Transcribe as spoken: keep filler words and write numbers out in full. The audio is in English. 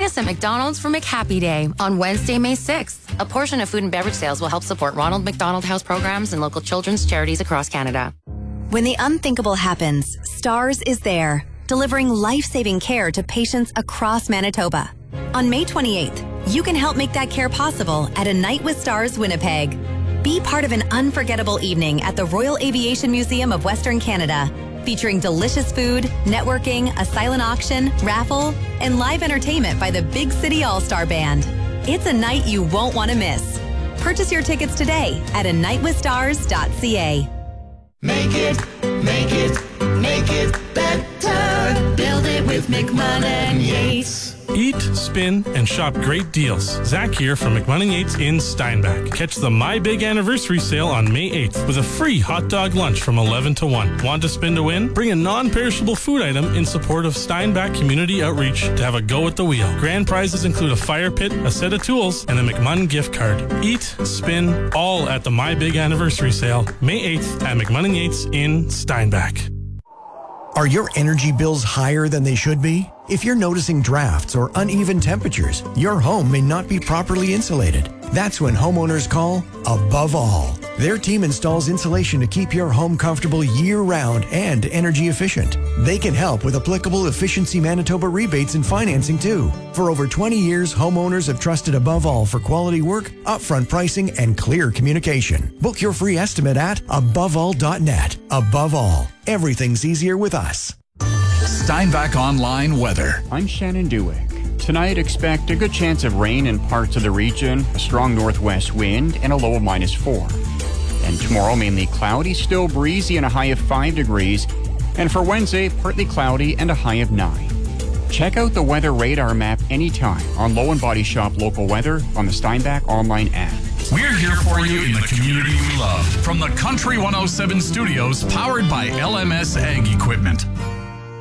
us at McDonald's for McHappy Day on Wednesday, May sixth. A portion of food and beverage sales will help support Ronald McDonald House programs and local children's charities across Canada. When the unthinkable happens, STARS is there, delivering life-saving care to patients across Manitoba. On May twenty-eighth, you can help make that care possible at A Night with Stars Winnipeg. Be part of an unforgettable evening at the Royal Aviation Museum of Western Canada, featuring delicious food, networking, a silent auction, raffle, and live entertainment by the Big City All-Star Band. It's a night you won't want to miss. Purchase your tickets today at a night with stars dot c a. Make it, make it, make it better. Build it with McMahon and Yates. Eat, spin, and shop great deals. Zach here from McMahon and Yates in Steinbach. Catch the My Big Anniversary Sale on May eighth with a free hot dog lunch from eleven to one. Want to spin to win? Bring a non-perishable food item in support of Steinbach Community Outreach to have a go at the wheel. Grand prizes include a fire pit, a set of tools, and a McMahon gift card. Eat, spin, all at the My Big Anniversary Sale, May eighth at McMahon and Yates in Steinbach. Are your energy bills higher than they should be? If you're noticing drafts or uneven temperatures, your home may not be properly insulated. That's when homeowners call Above All. Their team installs insulation to keep your home comfortable year-round and energy efficient. They can help with applicable Efficiency Manitoba rebates and financing too. For over twenty years, homeowners have trusted Above All for quality work, upfront pricing, and clear communication. Book your free estimate at above all dot net. Above All, everything's easier with us. Steinbach Online weather. I'm Shannon Dewick. Tonight, expect a good chance of rain in parts of the region, a strong northwest wind, and a low of minus four. And tomorrow, mainly cloudy, still breezy, and a high of five degrees. And for Wednesday, partly cloudy and a high of nine. Check out the weather radar map anytime on Low and Body Shop Local Weather on the Steinbach Online app. We're here for you in the community we love. From the Country one oh seven studios, powered by L M S Ag Equipment.